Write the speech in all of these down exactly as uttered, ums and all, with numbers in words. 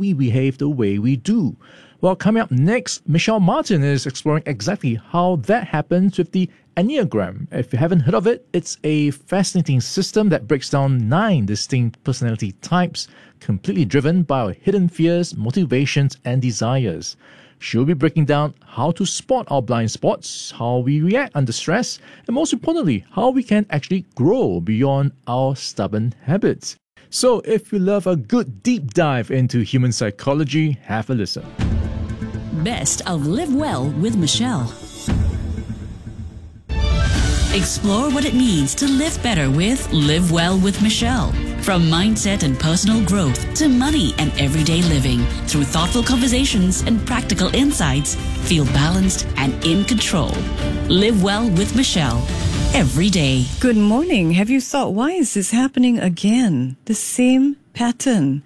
we behave the way we do. Well, coming up next, Michelle Martin is exploring exactly how that happens with the Enneagram. If you haven't heard of it, it's a fascinating system that breaks down nine distinct personality types, completely driven by our hidden fears, motivations, and desires. She'll be breaking down how to spot our blind spots, how we react under stress, and most importantly, how we can actually grow beyond our stubborn habits. So if you love a good deep dive into human psychology, have a listen. Best of Live Well with Michelle. Explore what it means to live better with Live Well with Michelle. From mindset and personal growth to money and everyday living, through thoughtful conversations and practical insights, feel balanced and in control. Live Well with Michelle. Every day. Good morning. Have you thought, why is this happening again? The same pattern.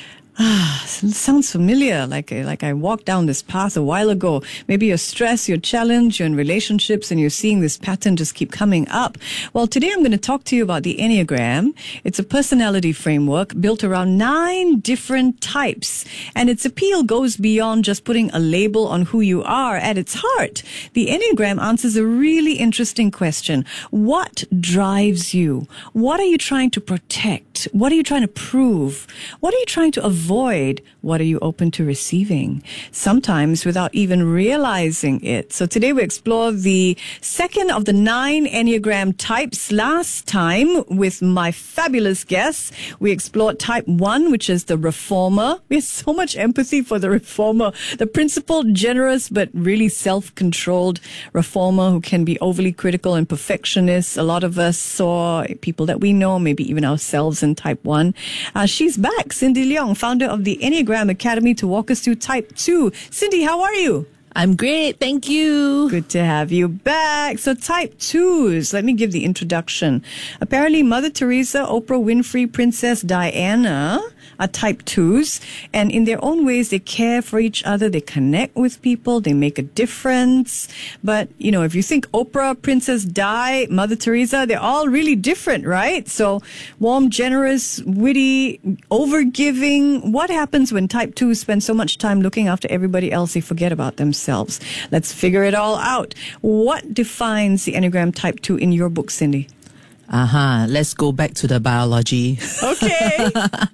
Ah, sounds familiar, like, like I walked down this path a while ago. Maybe you're stressed, you're challenged, you're in relationships, and you're seeing this pattern just keep coming up. Well, today I'm going to talk to you about the Enneagram. It's a personality framework built around nine different types, and its appeal goes beyond just putting a label on who you are. At its heart, the Enneagram answers a really interesting question. What drives you? What are you trying to protect? What are you trying to prove? What are you trying to avoid? Avoid, what are you open to receiving? Sometimes without even realizing it. So today we explore the second of the nine Enneagram types. Last time with my fabulous guests, we explored type one, which is the reformer. We have so much empathy for the reformer, the principled, generous, but really self-controlled reformer who can be overly critical and perfectionist. A lot of us saw people that we know, maybe even ourselves in type one. Uh, she's back, Cindy Leong, founder of the Enneagram Academy, to walk us through type two. Cindy, how are you? I'm great, thank you. Good to have you back. So type twos, let me give the introduction. Apparently Mother Teresa, Oprah Winfrey, Princess Diana are type twos, and in their own ways they care for each other, they connect with people, they make a difference. But, you know, if you think Oprah, Princess Di, Mother Teresa, they're all really different, right? So warm, generous, witty, overgiving. What happens when type twos spend so much time looking after everybody else they forget about themselves? Let's figure it all out. What defines the Enneagram type two in your book, Cindy? Uh-huh. Let's go back to the biology. Okay.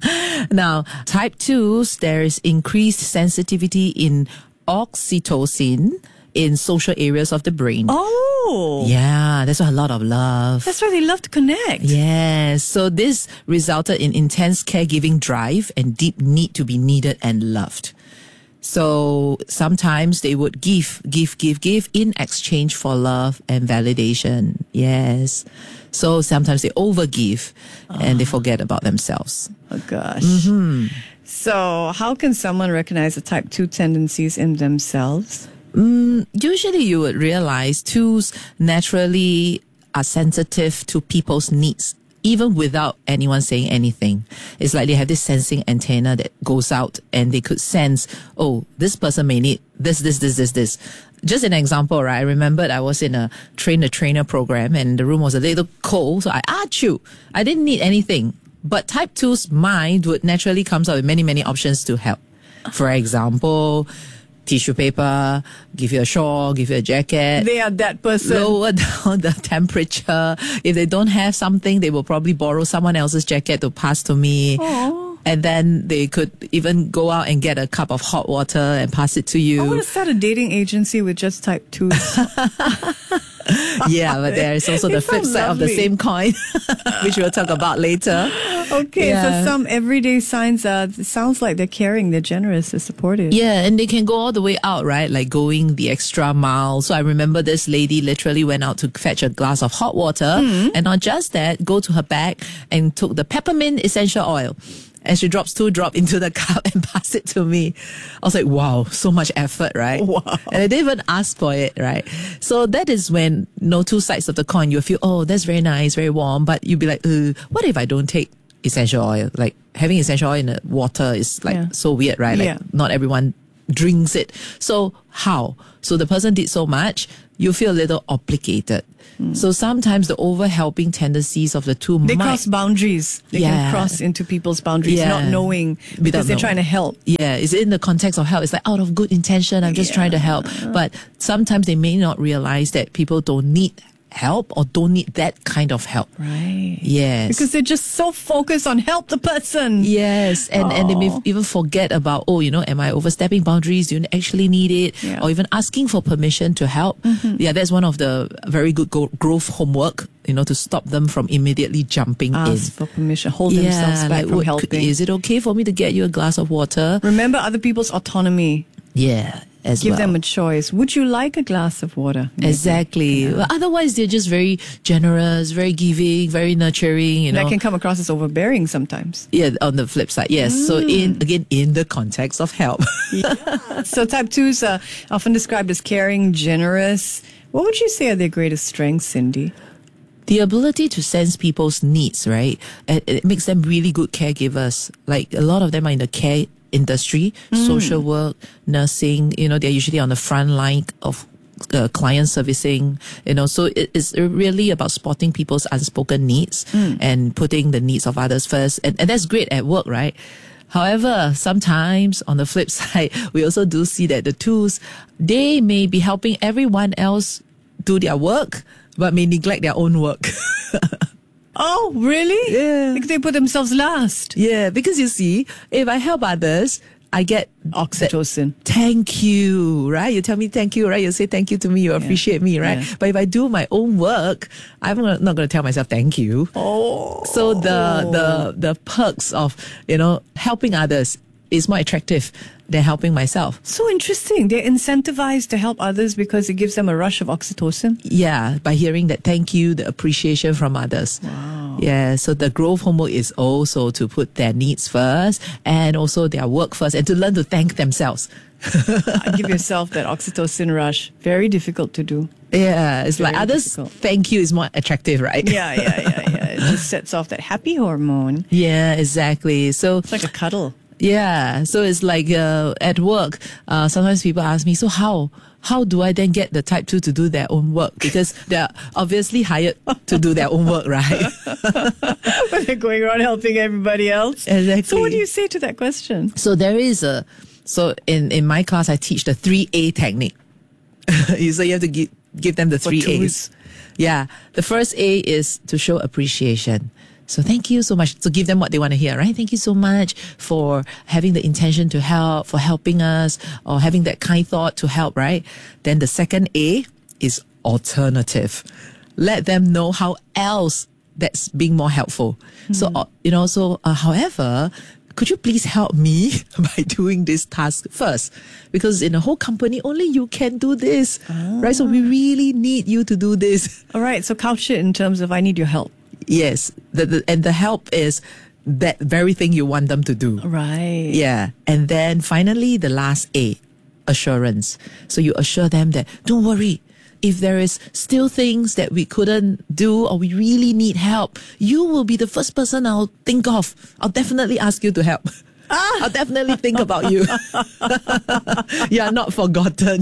Now, type twos, there is increased sensitivity in oxytocin in social areas of the brain. Oh. Yeah, that's why a lot of love. That's why they love to connect. Yes. So this resulted in intense caregiving drive and deep need to be needed and loved. So sometimes they would give, give, give, give in exchange for love and validation. Yes. So sometimes they overgive oh. and they forget about themselves. Oh, gosh. Mm-hmm. So how can someone recognize the type two tendencies in themselves? Mm, usually you would realize twos naturally are sensitive to people's needs, even without anyone saying anything. It's like they have this sensing antenna that goes out and they could sense, oh, this person may need this, this, this, this, this. Just an example, right? I remembered I was in a train-the-trainer program and the room was a little cold, so I achoo. I didn't need anything. But type two's mind would naturally come up with many, many options to help. For example, tissue paper, give you a shawl, give you a jacket. They are that person. Lower down the temperature. If they don't have something, they will probably borrow someone else's jacket to pass to me. Aww. And then they could even go out and get a cup of hot water and pass it to you. I want to start a dating agency with just type twos. Yeah, but there is also the flip side of the same coin, which we'll talk about later. Okay, yeah. So some everyday signs are, it sounds like they're caring, they're generous, they're supportive. Yeah, and they can go all the way out, right? Like going the extra mile. So I remember this lady literally went out to fetch a glass of hot water, mm-hmm. and not just that, go to her bag and took the peppermint essential oil. And she drops two drops into the cup and passed it to me. I was like, wow, so much effort, right? Wow. And I didn't even ask for it, right? So that is when, you know, two sides of the coin, you feel, oh, that's very nice, very warm. But you'd be like, uh, what if I don't take essential oil? Like having essential oil in the water is like yeah. so weird, right? Like yeah. not everyone drinks it. So how? So the person did so much. you feel a little obligated. So sometimes the over-helping tendencies of the two They might... cross boundaries. They Yeah. can cross into people's boundaries, Yeah. not knowing Without because they're knowing. trying to help. Yeah, it's in the context of help. It's like out of good intention, I'm just trying to help. But sometimes they may not realize that people don't need help or don't need that kind of help. Right. Yes. Because they're just so focused on help the person. Yes, and, and they may f- even forget about, oh, you know, am I overstepping boundaries? Do you actually need it? Yeah. Or even asking for permission to help. Yeah, that's one of the very good go- growth homework, you know, to stop them from immediately jumping Ask in. for permission. Hold themselves back like, from what- helping. Is it okay for me to get you a glass of water? Remember other people's autonomy. Yeah, as Give well. them a choice. Would you like a glass of water? Maybe. Exactly. Well, otherwise, they're just very generous, very giving, very nurturing. You know, That can come across as overbearing sometimes. yeah. On the flip side, yes. So Mm. in again, in the context of help, So type twos are often described as caring, generous. What would you say are their greatest strengths, Cindy? the ability to sense people's needs, right? It, it makes them really good caregivers. Like a lot of them are in the care industry, social work, nursing. You know, they're usually on the front line of uh, client servicing. You know, so it, it's really about spotting people's unspoken needs and putting the needs of others first. And, and that's great at work, right? However, sometimes on the flip side, we also do see that the twos, they may be helping everyone else do their work, but may neglect their own work. Oh, really? Yeah. Like they put themselves last. Yeah, because you see, if I help others, I get Oxytocin. thank you, right? You tell me thank you, right? You say thank you to me, you appreciate me, right? Yeah. But if I do my own work, I'm not going to tell myself thank you. Oh. So the, the, the perks of, you know, helping others is more attractive than helping myself. So interesting. They're incentivized to help others because it gives them a rush of oxytocin. Yeah, by hearing that thank you, the appreciation from others. Wow. Yeah, so the growth homework is also to put their needs first and also their work first and to learn to thank themselves. Give yourself that oxytocin rush. Very difficult to do. Yeah, it's Very like others difficult. thank you is more attractive, right? Yeah, yeah, yeah, yeah. It just sets off that happy hormone. Yeah, exactly. So It's like a cuddle. yeah, so it's like uh, at work, uh, sometimes people ask me, so how? How do I then get the type two to do their own work? Because they're obviously hired to do their own work, right? But they're going around helping everybody else. Exactly. So what do you say to that question? So there is a, so in, in my class, I teach the three A technique. You So you have to give, give them the three twos? A's. Yeah. The first A is to show appreciation. So thank you so much. So give them what they want to hear, right? Thank you so much for having the intention to help, for helping us, or having that kind thought to help, right? Then the second A is alternative. Let them know how else that's being more helpful. So, uh, you know, so, uh, however, could you please help me by doing this task first? Because in a whole company, only you can do this, right? So we really need you to do this. All right, so couch it in terms of I need your help. Yes. The, the, and the help is that very thing you want them to do. Right. Yeah. And then finally, the last A, assurance. So you assure them that, don't worry. If there is still things that we couldn't do or we really need help, you will be the first person I'll think of. I'll definitely ask you to help. Ah. I'll definitely think about you. You are not forgotten.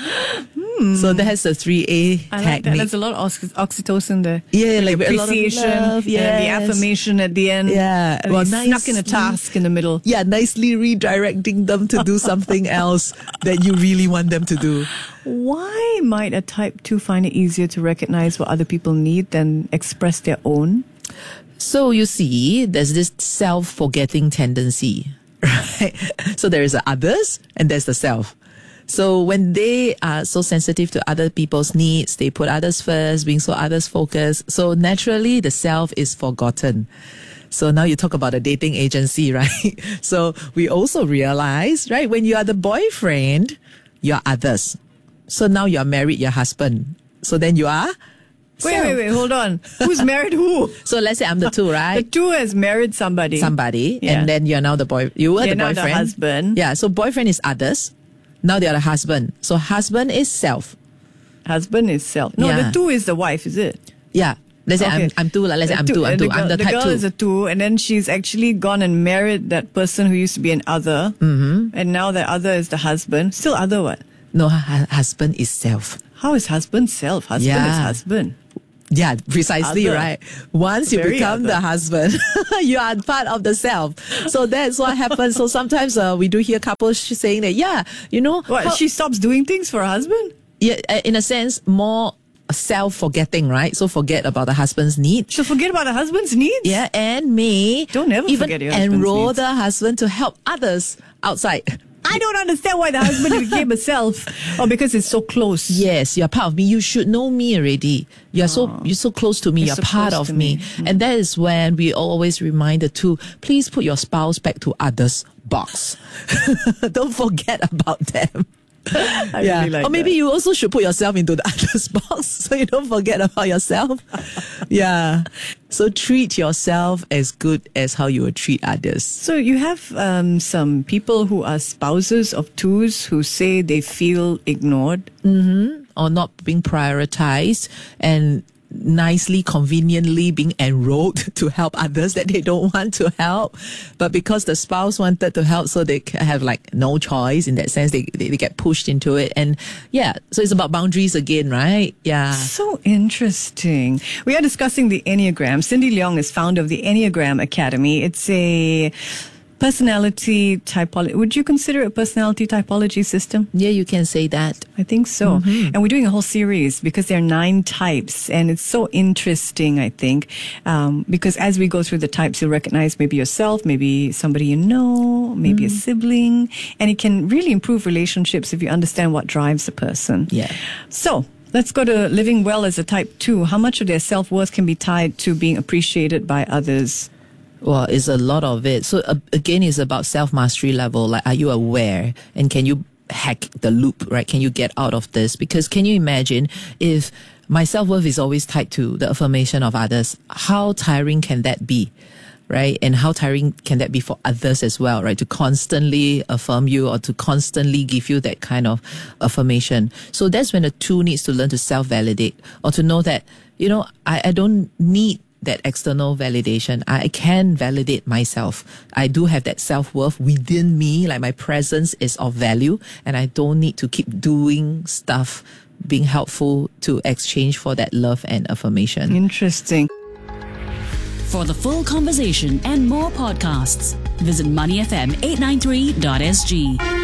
So that's the three A I like technique. that. There's a lot of oxy- oxytocin there. Yeah, like a lot of Appreciation, love, and the yes. affirmation at the end. Yeah, and well, well, nice- snuck in a task in the middle. Yeah, nicely redirecting them to do something else that you really want them to do. Why might a type two find it easier to recognize what other people need than express their own? So you see, there's this self-forgetting tendency, right? So there is the others and there's the self. So when they are so sensitive to other people's needs, they put others first, being so others focused. So naturally, the self is forgotten. So now you talk about a dating agency, right? So we also realize, right, when you are the boyfriend, you're others. So now you're married, your husband. So then you are Wait, self. wait, wait, hold on. Who's married who? So let's say I'm the two, The right? two has married somebody. Somebody, Yeah. and then you're now the boy. You were They're the now the boyfriend. husband. Yeah. So boyfriend is others. Now they are the husband. So husband is self. Husband is self. No, Yeah. the two is the wife, is it? Yeah. Let's say Okay. I'm I'm two. Like, let's say The I'm two- two. I'm uh, two. the I'm girl- the type girl two. is a two, and then she's actually gone and married that person who used to be an other, mm-hmm. and now that other is the husband. Still other what? No, hu- husband is self. How is husband self? Husband Yeah. is husband. Yeah, precisely, Other. right? Once you Very become other. the husband, you are part of the self. So that's what happens. So sometimes uh, we do hear couples saying that, yeah, you know, What? how- She stops doing things for her husband? yeah, uh, in a sense, more self-forgetting, right? So forget about the husband's needs. She'll forget about her husband's needs? Yeah, and may Don't ever even forget your husband's enroll needs. the husband to help others outside. I don't understand why the husband became a self. Oh, because it's so close. Yes, you're part of me. You should know me already. You're so you're so close to me. You're You're so part close of to me. me. Mm. And that is when we always remind the two, please put your spouse back to others' box. Don't forget about them. I yeah. really like or maybe that. you also should put yourself into the other's box so you don't forget about yourself. yeah. So treat yourself as good as how you would treat others. So you have um, some people who are spouses of twos who say they feel ignored. Or not being prioritized and nicely, conveniently being enrolled to help others that they don't want to help. But because the spouse wanted to help, so they ca- have like no choice in that sense, they, they, they get pushed into it. And yeah, so it's about boundaries again, right? Yeah. So interesting. We are discussing the Enneagram. Cindy Leong is founder of the Enneagram Academy. It's a personality typology. Would you consider it a personality typology system? Yeah, you can say that. I think so. And we're doing a whole series because there are nine types, and it's so interesting, I think, um, because as we go through the types, you'll recognize maybe yourself, maybe somebody you know, maybe a sibling, and it can really improve relationships if you understand what drives a person. Yeah. So let's go to living well as a type two. How much of their self-worth can be tied to being appreciated by others? Well, it's a lot of it. So uh, again, it's about self-mastery level. Like, are you aware? And can you hack the loop, right? Can you get out of this? Because can you imagine if my self-worth is always tied to the affirmation of others, how tiring can that be? Right? And how tiring can that be for others as well, right? To constantly affirm you or to constantly give you that kind of affirmation. So that's when the two needs to learn to self-validate or to know that, you know, I, I don't need that external validation. I can validate myself. I do have that self-worth within me, like my presence is of value, and I don't need to keep doing stuff, being helpful to exchange for that love and affirmation. Interesting. For the full conversation and more podcasts, visit money f m eight nine three dot s g.